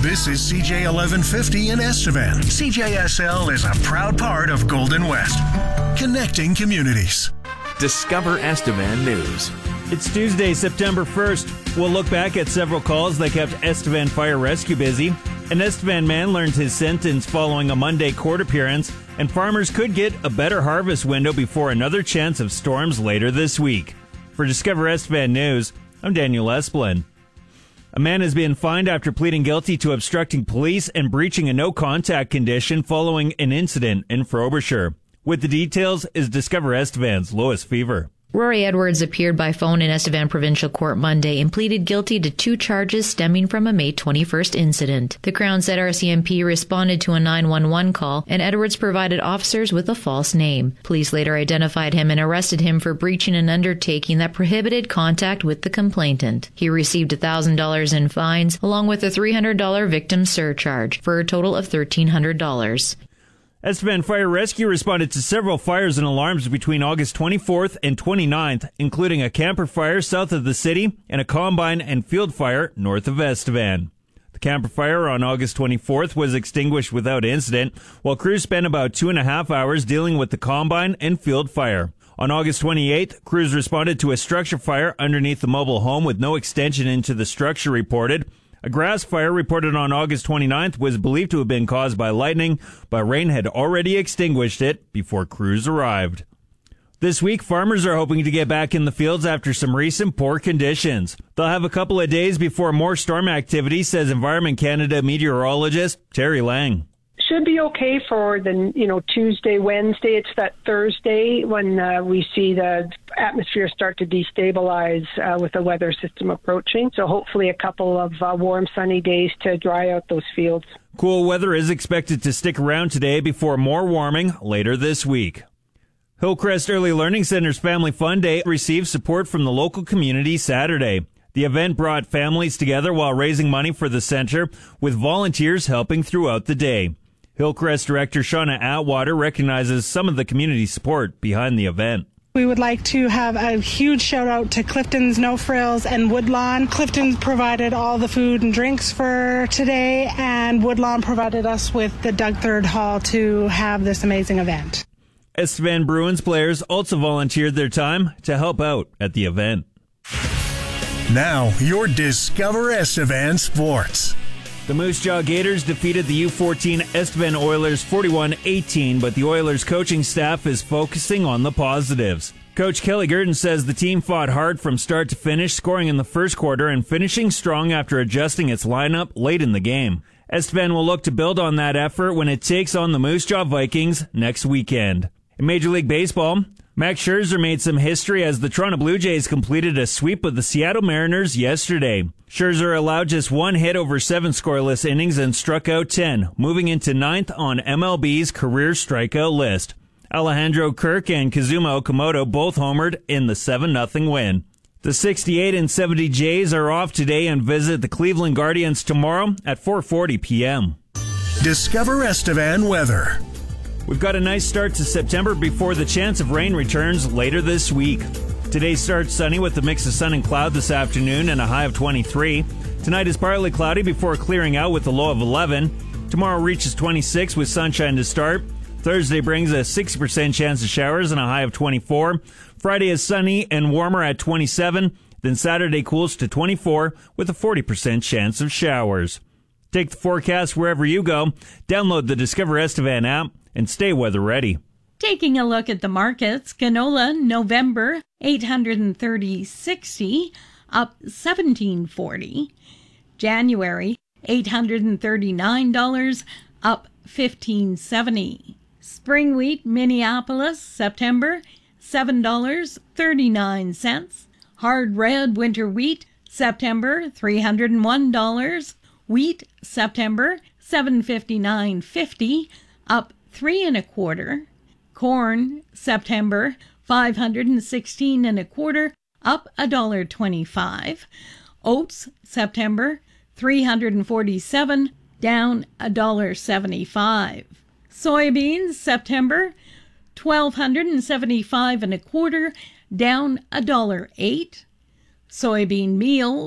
This is CJ 1150 in Estevan. CJSL is a proud part of Golden West, connecting communities. Discover Estevan News. It's Tuesday, September 1st. We'll look back at several calls that kept Estevan Fire Rescue busy. An Estevan man learned his sentence following a Monday court appearance, and farmers could get a better harvest window before another chance of storms later this week. For Discover Estevan News, I'm Daniel Esplin. A man has been fined after pleading guilty to obstructing police and breaching a no-contact condition following an incident in Frobisher. With the details is Discover Estevan's Lois Fever. Rory Edwards appeared by phone in Estevan Provincial Court Monday and pleaded guilty to 2 charges stemming from a May 21st incident. The Crown said RCMP responded to a 911 call, and Edwards provided officers with a false name. Police later identified him and arrested him for breaching an undertaking that prohibited contact with the complainant. He received $1,000 in fines, along with a $300 victim surcharge, for a total of $1,300. Estevan Fire Rescue responded to several fires and alarms between August 24th and 29th, including a camper fire south of the city and a combine and field fire north of Estevan. The camper fire on August 24th was extinguished without incident, while crews spent about 2.5 hours dealing with the combine and field fire. On August 28th, crews responded to a structure fire underneath the mobile home with no extension into the structure reported. A grass fire reported on August 29th was believed to have been caused by lightning, but rain had already extinguished it before crews arrived. This week, farmers are hoping to get back in the fields after some recent poor conditions. They'll have a couple of days before more storm activity, says Environment Canada meteorologist Terry Lang. Should be okay for the, Tuesday, Wednesday. It's that Thursday when we see the atmosphere start to destabilize with the weather system approaching. So hopefully a couple of warm, sunny days to dry out those fields. Cool weather is expected to stick around today before more warming later this week. Hillcrest Early Learning Center's Family Fun Day received support from the local community Saturday. The event brought families together while raising money for the center, with volunteers helping throughout the day. Hillcrest Director Shauna Atwater recognizes some of the community support behind the event. We would like to have a huge shout out to Clifton's No Frills and Woodlawn. Clifton provided all the food and drinks for today, and Woodlawn provided us with the Doug Third Hall to have this amazing event. Estevan Bruins players also volunteered their time to help out at the event. Now, your Discover Estevan Sports. The Moose Jaw Gators defeated the U14 Estevan Oilers 41-18, but the Oilers coaching staff is focusing on the positives. Coach Kelly Gurdon says the team fought hard from start to finish, scoring in the first quarter and finishing strong after adjusting its lineup late in the game. Estevan will look to build on that effort when it takes on the Moose Jaw Vikings next weekend. In Major League Baseball, Max Scherzer made some history as the Toronto Blue Jays completed a sweep of the Seattle Mariners yesterday. Scherzer allowed just 1 hit over 7 scoreless innings and struck out 10, moving into 9th on MLB's career strikeout list. Alejandro Kirk and Kazuma Okamoto both homered in the 7-0 win. The 68-70 Jays are off today and visit the Cleveland Guardians tomorrow at 4:40 p.m. Discover Estevan weather. We've got a nice start to September before the chance of rain returns later this week. Today starts sunny with a mix of sun and cloud this afternoon and a high of 23. Tonight is partly cloudy before clearing out with a low of 11. Tomorrow reaches 26 with sunshine to start. Thursday brings a 60% chance of showers and a high of 24. Friday is sunny and warmer at 27. Then Saturday cools to 24 with a 40% chance of showers. Take the forecast wherever you go. Download the Discover Estevan app and stay weather ready. Taking a look at the markets, canola November $830.60 up $17.40. January $839 up $15.70. Spring wheat Minneapolis September $7.39. Hard red winter wheat September $301. Wheat September $759.50 up 3 1/4. Corn September $516 1/4 up $1.25. Oats September $347 down $1.75. Soybeans September $1,275 1/4 down $1.08. Soybean meal